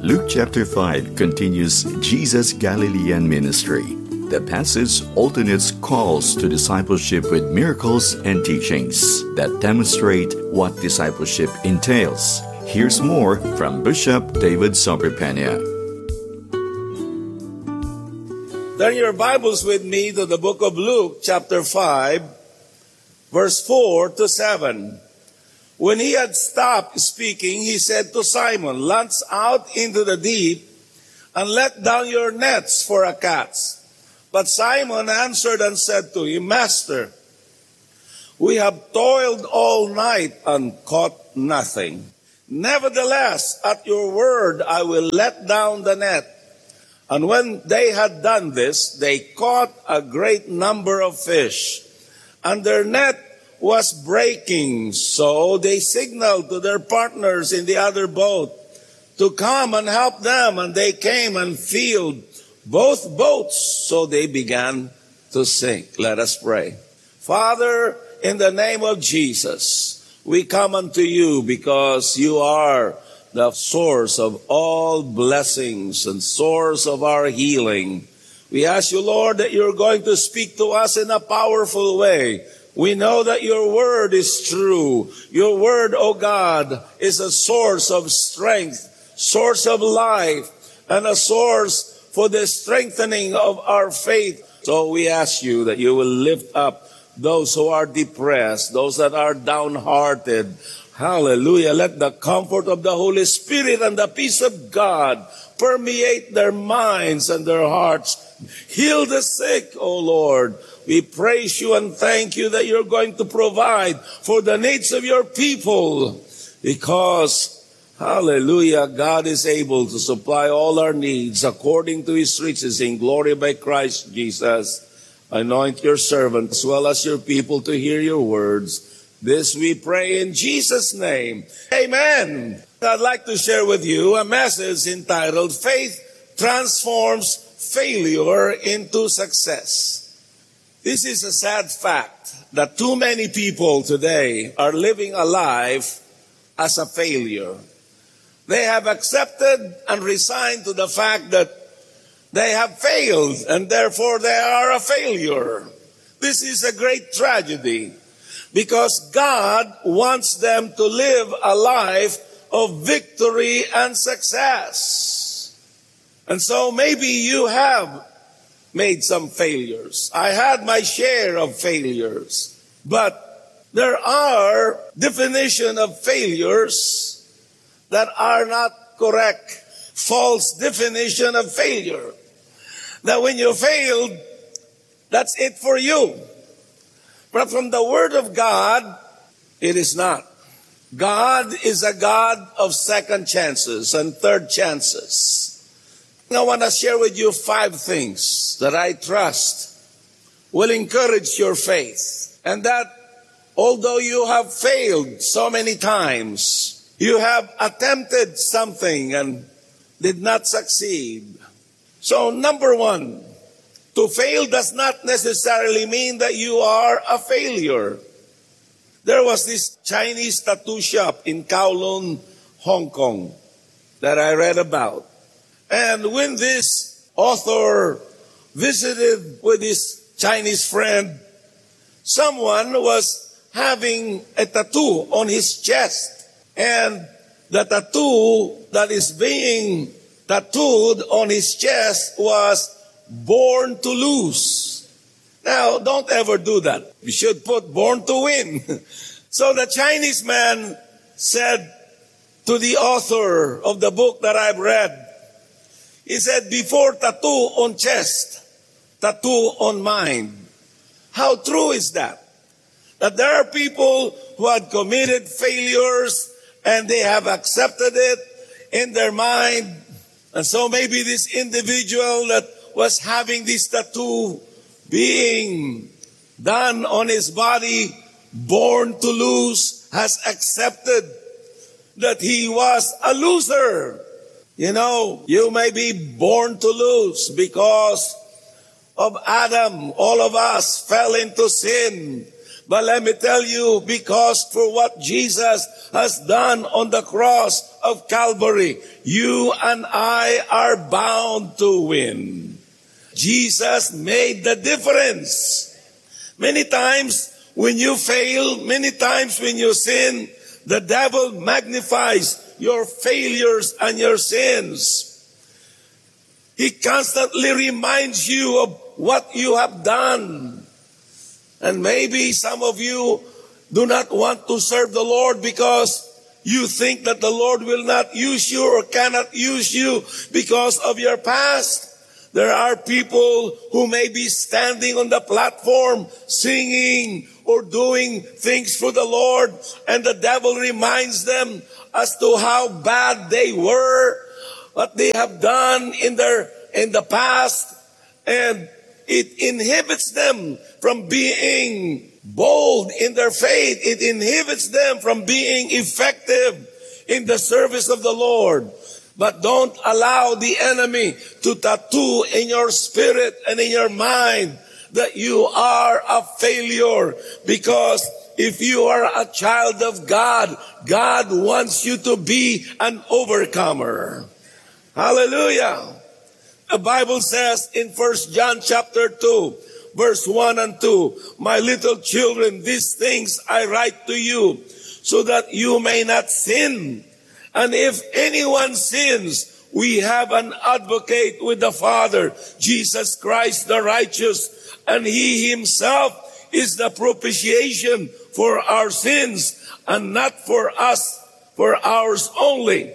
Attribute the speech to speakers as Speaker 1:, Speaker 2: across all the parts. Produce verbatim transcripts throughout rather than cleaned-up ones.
Speaker 1: Luke chapter five continues Jesus' Galilean ministry. The passage alternates calls to discipleship with miracles and teachings that demonstrate what discipleship entails. Here's more from Bishop David Sobrepena.
Speaker 2: Turn your Bibles with me to the book of Luke chapter five, verse four to seven. When he had stopped speaking, he said to Simon, "Launch out into the deep and let down your nets for a catch." But Simon answered and said to him, "Master, we have toiled all night and caught nothing. Nevertheless, at your word, I will let down the net." And when they had done this, they caught a great number of fish, and their net was breaking. So they signaled to their partners in the other boat to come and help them, and they came and filled both boats, so they began to sink. Let us pray. Father, in the name of Jesus, we come unto you because you are the source of all blessings and source of our healing. We ask you, Lord, that you're going to speak to us in a powerful way. We know that your word is true. Your word, O God, is a source of strength, source of life, and a source for the strengthening of our faith. So we ask you that you will lift up those who are depressed, those that are downhearted. Hallelujah. Let the comfort of the Holy Spirit and the peace of God permeate their minds and their hearts. Heal the sick, O Lord. We praise you and thank you that you're going to provide for the needs of your people because, hallelujah, God is able to supply all our needs according to his riches in glory by Christ Jesus. Anoint your servant as well as your people to hear your words. This we pray in Jesus' name. Amen. I'd like to share with you a message entitled Faith Transforms Failure into Success. This is a sad fact that too many people today are living a life as a failure. They have accepted and resigned to the fact that they have failed and therefore they are a failure. This is a great tragedy because God wants them to live a life of victory and success. And so maybe you have made some failures. I had my share of failures. But there are definitions of failures that are not correct. False definition of failure. That when you failed, that's it for you. But from the Word of God, it is not. God is a God of second chances and third chances. I want to share with you five things that I trust will encourage your faith. And that although you have failed so many times, you have attempted something and did not succeed. So number one, to fail does not necessarily mean that you are a failure. There was this Chinese tattoo shop in Kowloon, Hong Kong that I read about. And when this author visited with his Chinese friend, someone was having a tattoo on his chest. And the tattoo that is being tattooed on his chest was "Born to Lose." Now, don't ever do that. You should put "Born to Win." So the Chinese man said to the author of the book that I've read, he said, "Before tattoo on chest, tattoo on mind." How true is that? That there are people who had committed failures and they have accepted it in their mind. And so maybe this individual that was having this tattoo being done on his body, "Born to Lose," has accepted that he was a loser. You know, you may be born to lose because of Adam. All of us fell into sin. But let me tell you, because for what Jesus has done on the cross, of Calvary, you and I are bound to win. Jesus made the difference. Many times when you fail, many times when you sin, the devil magnifies your failures and your sins. He constantly reminds you of what you have done. And maybe some of you do not want to serve the Lord because you think that the Lord will not use you or cannot use you because of your past. There are people who may be standing on the platform singing or doing things for the Lord, and the devil reminds them as to how bad they were, what they have done in their in the past, and it inhibits them from being bold in their faith. It inhibits them from being effective in the service of the Lord. But don't allow the enemy to tattoo in your spirit and in your mind that you are a failure. Because if you are a child of God, God wants you to be an overcomer. Hallelujah. The Bible says in First John chapter two, verse one and two, my little children, these things I write to you so that you may not sin. And if anyone sins, we have an advocate with the Father, Jesus Christ the righteous, and he himself is the propitiation for our sins, and not for us, for ours only,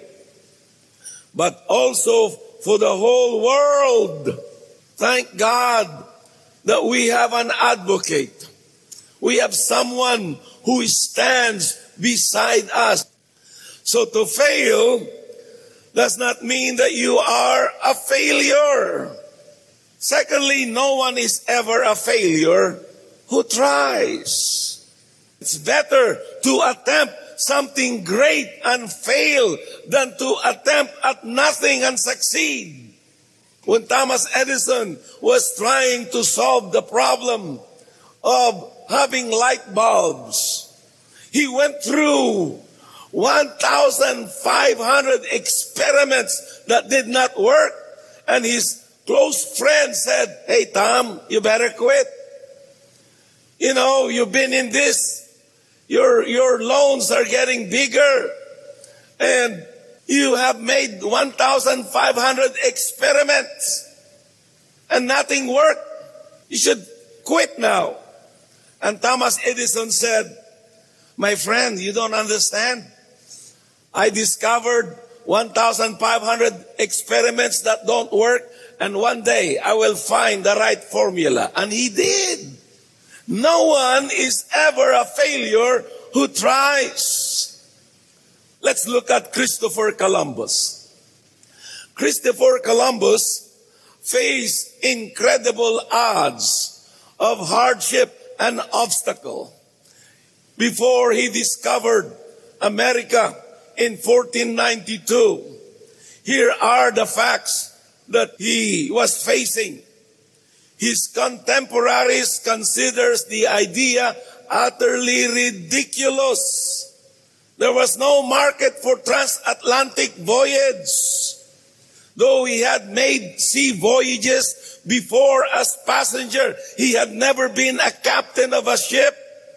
Speaker 2: but also for the whole world. Thank God that we have an advocate. We have someone who stands beside us. So to fail does not mean that you are a failure. Secondly, no one is ever a failure who tries. It's better to attempt something great and fail than to attempt at nothing and succeed. When Thomas Edison was trying to solve the problem of having light bulbs, he went through one thousand five hundred experiments that did not work. And his close friend said, hey, Tom, you better quit. You know, you've been in this. Your, your loans are getting bigger. And you have made one thousand five hundred experiments. And nothing worked. You should quit now. And Thomas Edison said, my friend, you don't understand. I discovered one thousand five hundred experiments that don't work, and one day I will find the right formula. And he did. No one is ever a failure who tries. Let's look at Christopher Columbus. Christopher Columbus faced incredible odds of hardship and obstacle before he discovered America in fourteen ninety-two. Here are the facts that he was facing. His contemporaries considers the idea utterly ridiculous. There was no market for transatlantic voyage. Though he had made sea voyages before as passenger, he had never been a captain of a ship.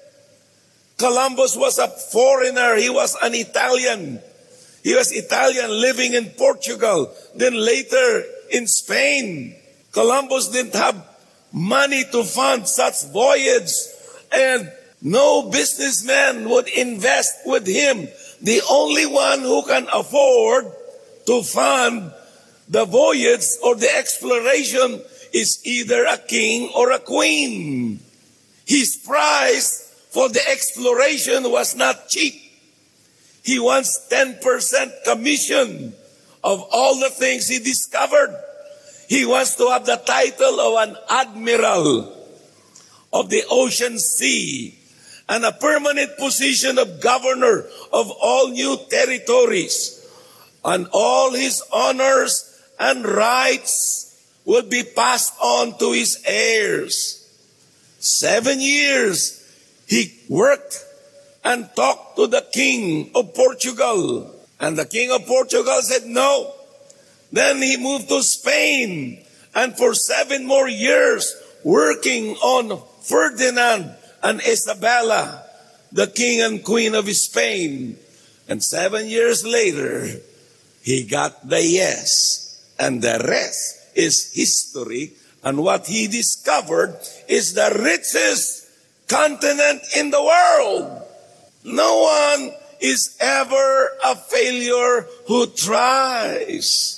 Speaker 2: Columbus was a foreigner. He was an Italian. He was Italian living in Portugal, then later in Spain. Columbus didn't have money to fund such voyage, and no businessman would invest with him. The only one who can afford to fund the voyage or the exploration is either a king or a queen. His price for the exploration was not cheap. He wants ten percent commission of all the things he discovered. He wants to have the title of an admiral of the ocean sea and a permanent position of governor of all new territories. And all his honors and rights will be passed on to his heirs. Seven years he worked and talked to the king of Portugal. And the king of Portugal said no. Then he moved to Spain. And for seven more years, working on Ferdinand and Isabella, the king and queen of Spain. And seven years later, he got the yes. And the rest is history. And what he discovered is the richest continent in the world. No one is ever a failure who tries.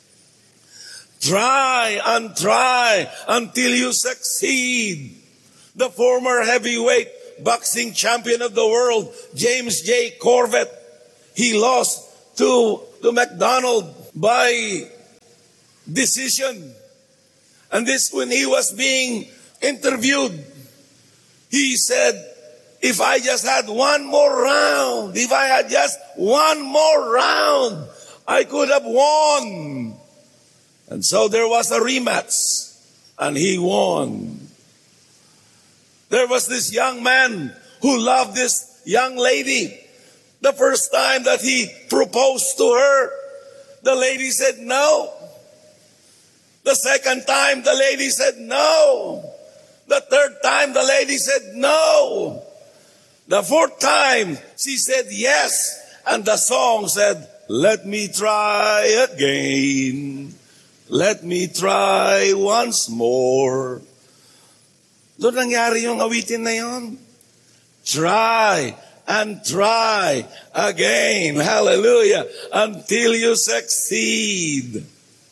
Speaker 2: Try and try until you succeed. The former heavyweight boxing champion of the world, James J. Corbett, he lost to, to McDonald by decision. And this, when he was being interviewed, he said, if I just had one more round, if I had just one more round, I could have won. And so there was a rematch, and he won. There was this young man who loved this young lady. The first time that he proposed to her, the lady said no. The second time, the lady said no. The third time, the lady said no. The fourth time, she said yes. And the song said, let me try again. Let me try once more. Doon nangyari yung awitin na yon. Try and try again. Hallelujah. Until you succeed.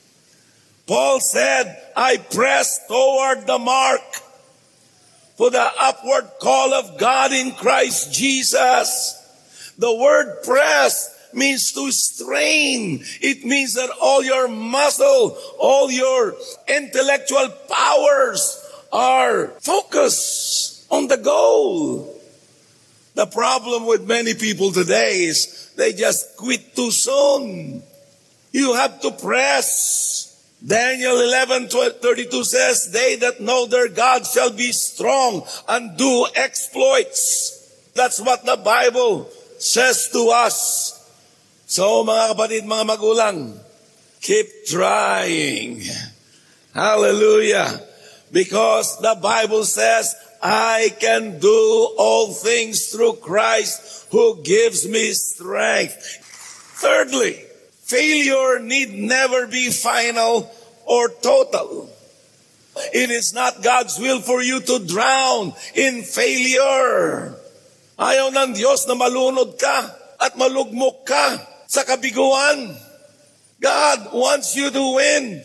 Speaker 2: Paul said, I press toward the mark for the upward call of God in Christ Jesus. The word press means to strain. It means that all your muscle, all your intellectual powers are focused on the goal. The problem with many people today is they just quit too soon. You have to press. Daniel eleven thirty-two says, they that know their God shall be strong and do exploits. That's what the Bible says to us. So mga kapatid, mga magulang, keep trying. Hallelujah. Because the Bible says, I can do all things through Christ who gives me strength. Thirdly, failure need never be final or total. It is not God's will for you to drown in failure. Ayaw ng Diyos na malunod ka at malugmok ka sa kabiguan. God wants you to win.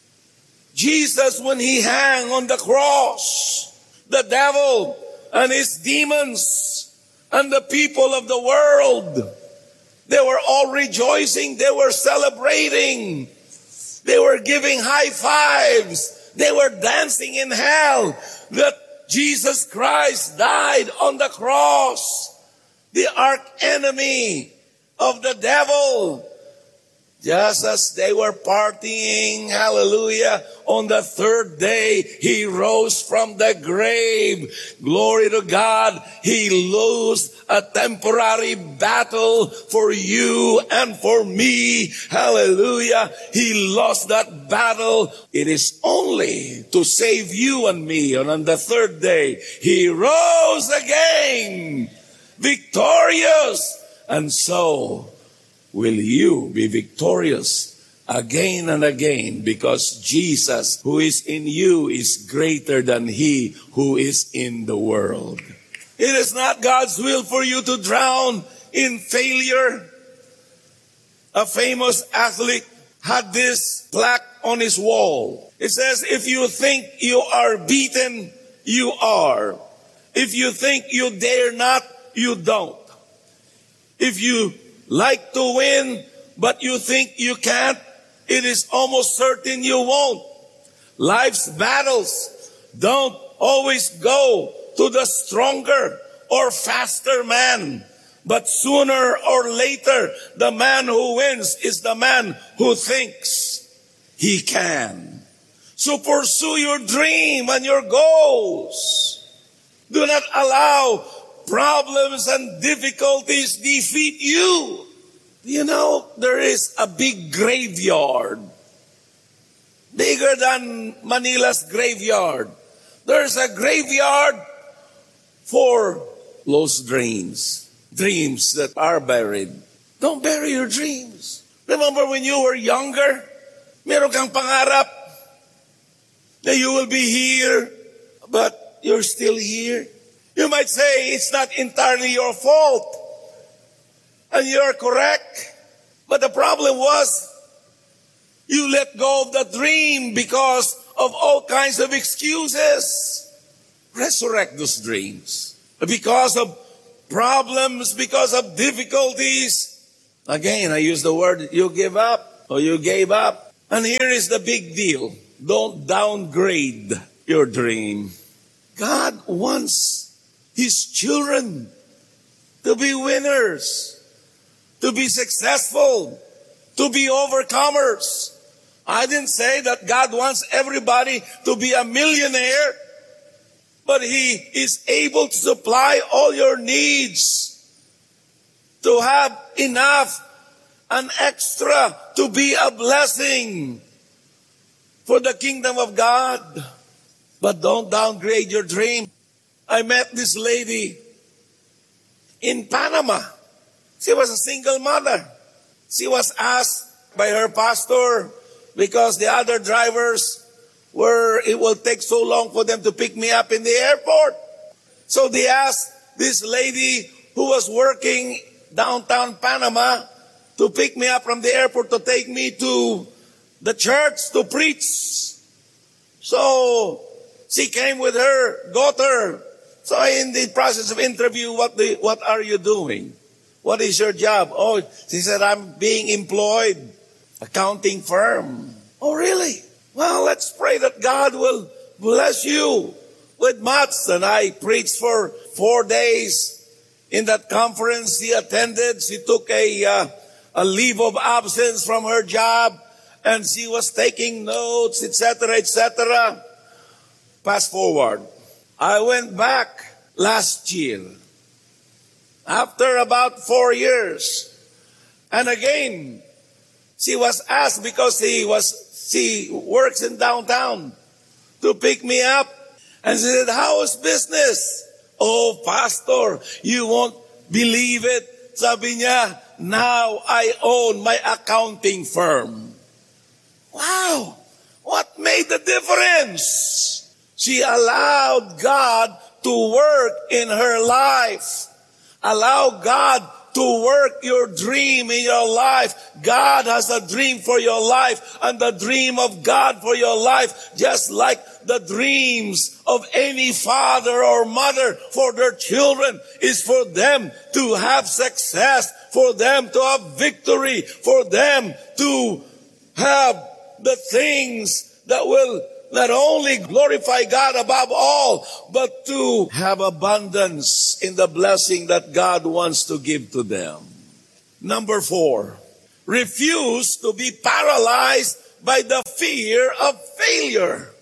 Speaker 2: Jesus, when he hung on the cross, the devil and his demons and the people of the world, they were all rejoicing. They were celebrating. They were giving high fives. They were dancing in hell that Jesus Christ died on the cross. The arch enemy of the devil. Just as they were partying, hallelujah, on the third day, he rose from the grave. Glory to God. He lost a temporary battle for you and for me. Hallelujah. He lost that battle. It is only to save you and me. And on the third day, he rose again, victorious. And so will you be victorious again and again, because Jesus who is in you is greater than he who is in the world. It is not God's will for you to drown in failure. A famous athlete had this plaque on his wall. It says, if you think you are beaten, you are. If you think you dare not, you don't. If you like to win, but you think you can't, it is almost certain you won't. Life's battles don't always go to the stronger or faster man. But sooner or later, the man who wins is the man who thinks he can. So pursue your dream and your goals. Do not allow problems and difficulties defeat you. You know, there is a big graveyard, bigger than Manila's graveyard. There's a graveyard for lost dreams, dreams that are buried. Don't bury your dreams. Remember when you were younger, meron kang pangarap that you will be here, but you're still here. You might say it's not entirely your fault, and you're correct. But the problem was you let go of the dream because of all kinds of excuses. Resurrect those dreams. Because of problems, because of difficulties. Again, I use the word you give up or you gave up. And here is the big deal. Don't downgrade your dream. God wants His children to be winners, to be successful, to be overcomers. I didn't say that God wants everybody to be a millionaire, but He is able to supply all your needs, to have enough, an extra, to be a blessing for the kingdom of God. But don't downgrade your dream. I met this lady in Panama. She was a single mother. She was asked by her pastor, because the other drivers were, it will take so long for them to pick me up in the airport. So they asked this lady who was working downtown Panama to pick me up from the airport to take me to the church to preach. So she came with her daughter. So in the process of interview, what the, what are you doing? What is your job? Oh, she said, I'm being employed. Accounting firm. Oh, really? Well, let's pray that God will bless you with much. And I preached for four days in that conference. She attended. She took a, uh, a leave of absence from her job, and she was taking notes, et cetera, et cetera. Fast forward. I went back last year after about four years. And again, she was asked, because she was, she works in downtown, to pick me up. And she said, how is business? Oh, pastor, you won't believe it. Sabi niya, now I own my accounting firm. Wow! What made the difference? She allowed God to work in her life. Allow God to work your dream in your life. God has a dream for your life, and the dream of God for your life, just like the dreams of any father or mother for their children, is for them to have success, for them to have victory, for them to have the things that will not only glorify God above all, but to have abundance in the blessing that God wants to give to them. Number four, refuse to be paralyzed by the fear of failure.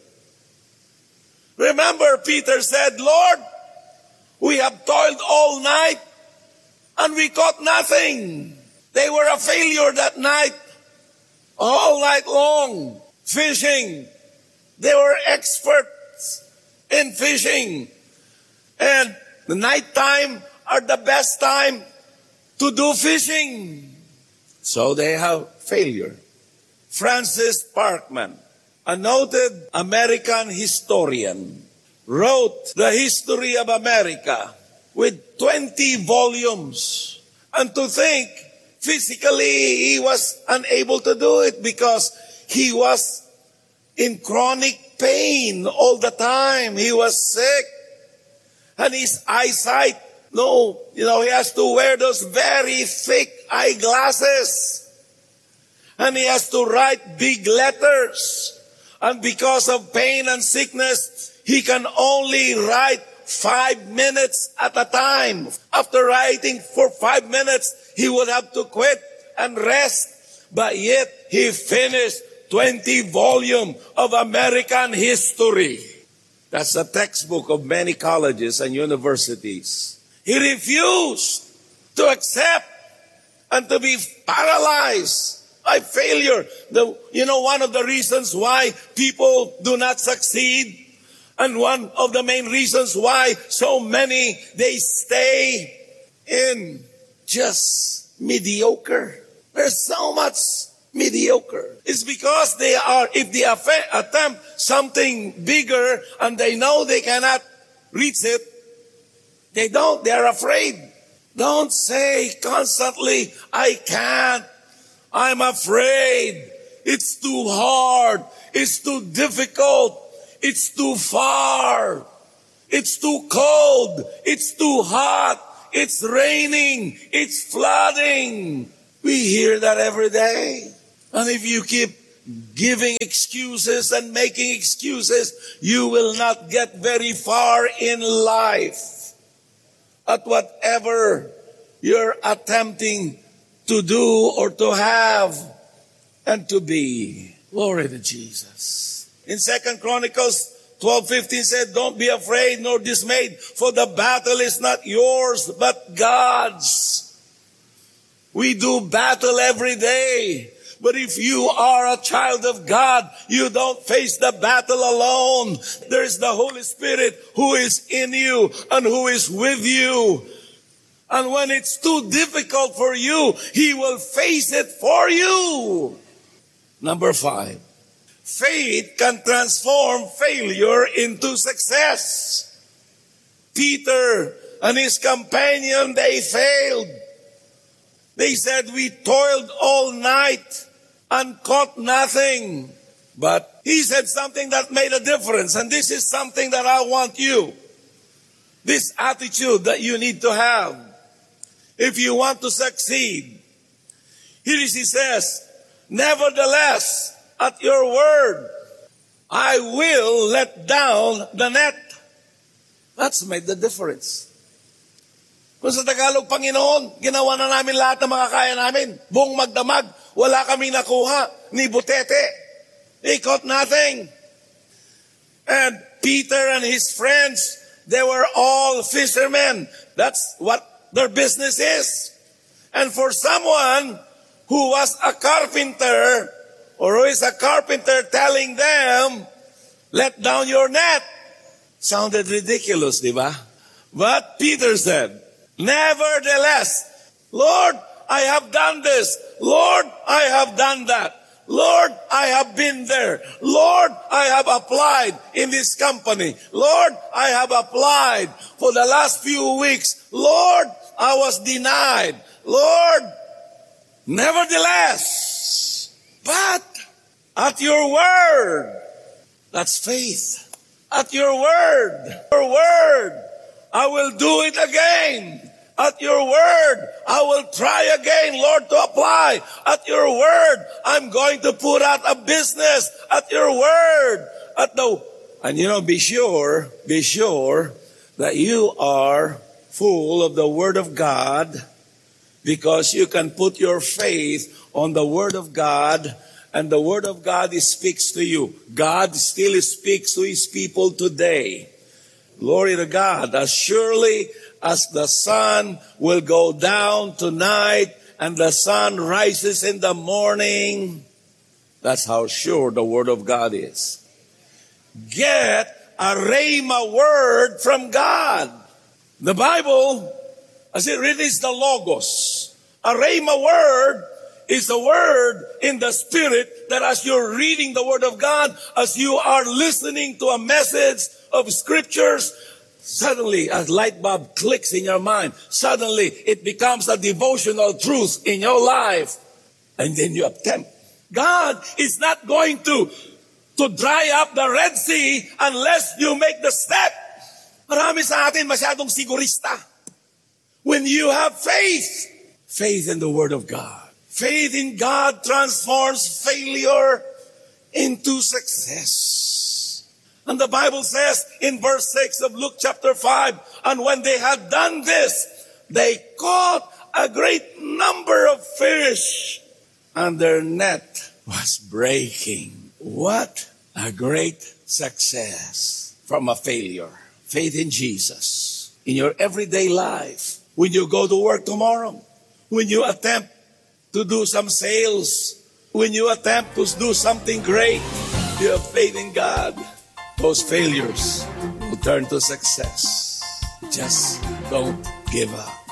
Speaker 2: Remember, Peter said, Lord, we have toiled all night and we caught nothing. They were a failure that night, all night long, fishing. They were experts in fishing. And the night time are the best time to do fishing. So they have failure. Francis Parkman, a noted American historian, wrote the history of America with twenty volumes. And to think, physically he was unable to do it because he was in chronic pain all the time. He was sick. And his eyesight, no, you know, he has to wear those very thick eyeglasses. And he has to write big letters. And because of pain and sickness, he can only write five minutes at a time. After writing for five minutes, he would have to quit and rest. But yet, he finished twenty volumes of American history. That's a textbook of many colleges and universities. He refused to accept and to be paralyzed by failure. The, you know, one of the reasons why people do not succeed, and one of the main reasons why so many, they stay in just mediocre. There's so much mediocre. It's because they are, if they attempt something bigger and they know they cannot reach it, they don't, they're afraid. Don't say constantly, I can't, I'm afraid, it's too hard, it's too difficult, it's too far, it's too cold, it's too hot, it's raining, it's flooding. We hear that every day. And if you keep giving excuses and making excuses, you will not get very far in life at whatever you're attempting to do or to have and to be. Glory to Jesus. In Second Chronicles twelve fifteen said, don't be afraid nor dismayed, for the battle is not yours, but God's. We do battle every day. But if you are a child of God, you don't face the battle alone. There is the Holy Spirit who is in you and who is with you. And when it's too difficult for you, He will face it for you. Number five, faith can transform failure into success. Peter and his companion, they failed. They said, we toiled all night and caught nothing. But he said something that made a difference. And this is something that I want you, this attitude that you need to have if you want to succeed. Here is, he says, nevertheless, at your word, I will let down the net. That's made the difference. Kung sa Tagalog, Panginoon, ginawa na namin lahat ng mga kaya namin. Buong magdamag, wala kami nakuha, ni butete. They caught nothing. And Peter and his friends, they were all fishermen. That's what their business is. And for someone who was a carpenter, or who is a carpenter telling them, let down your net, sounded ridiculous, di ba? But Peter said, nevertheless, Lord, I have done this. Lord, I have done that. Lord, I have been there. Lord, I have applied in this company. Lord, I have applied for the last few weeks. Lord, I was denied. Lord, nevertheless, but at your word, that's faith. At your word, your word, I will do it again. At your word, I will try again, Lord, to apply. At your word, I'm going to put out a business. At your word. At the, and you know, be sure, be sure that you are full of the word of God, because you can put your faith on the word of God, and the word of God speaks to you. God still speaks to His people today. Glory to God. As surely as the sun will go down tonight and the sun rises in the morning, that's how sure the word of God is. Get a rhema word from God. The Bible, as it really is the Logos. A rhema word is a word in the Spirit that as you're reading the Word of God, as you are listening to a message of Scriptures, suddenly a light bulb clicks in your mind. Suddenly it becomes a devotional truth in your life. And then you attempt. God is not going to, to dry up the Red Sea unless you make the step. Marami sa atin masyadong sigurista. When you have faith, faith in the Word of God. Faith in God transforms failure into success. And the Bible says in verse six of Luke chapter five, and when they had done this, they caught a great number of fish, and their net was breaking. What a great success from a failure. Faith in Jesus. In your everyday life, when you go to work tomorrow, when you attempt to do some sales, when you attempt to do something great, you have faith in God, those failures will turn to success. Just don't give up.